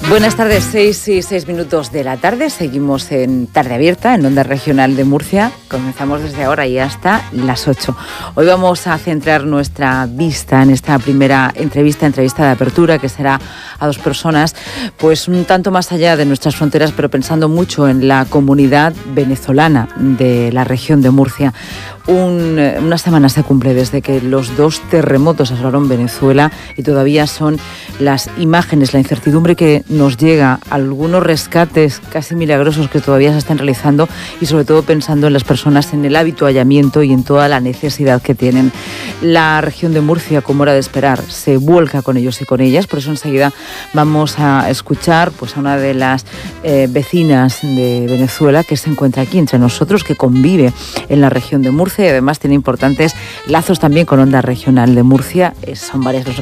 Buenas tardes, 6:06 de la tarde. Seguimos en Tarde Abierta, en Onda Regional de Murcia. Comenzamos desde ahora y hasta las 8. Hoy vamos a centrar nuestra vista en esta primera entrevista de apertura, que será a dos personas, pues un tanto más allá de nuestras fronteras, pero pensando mucho en la comunidad venezolana de la región de Murcia. Una semana se cumple desde que los dos terremotos asolaron Venezuela y todavía son las imágenes, la incertidumbre que nos llega, algunos rescates casi milagrosos que todavía se están realizando y sobre todo pensando en las personas, en el habituallamiento y en toda la necesidad que tienen. La región de Murcia, como era de esperar, se vuelca con ellos y con ellas, por eso enseguida vamos a escuchar pues, a una de las vecinas de Venezuela que se encuentra aquí entre nosotros, que convive en la región de Murcia y además tiene importantes lazos también con Onda Regional de Murcia. Son varias